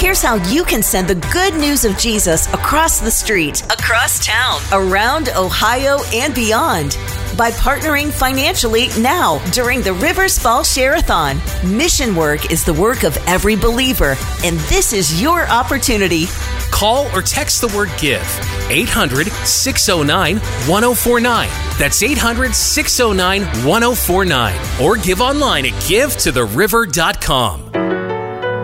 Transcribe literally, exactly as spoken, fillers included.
Here's how you can send the good news of Jesus across the street, across town, around Ohio, and beyond. By partnering financially now during the Rivers Fall Share-a-thon. Mission work is the work of every believer, and this is your opportunity. Call or text the word GIVE, eight hundred, six oh nine, one oh four nine. That's eight hundred, six oh nine, one oh four nine. Or give online at give to the river dot com.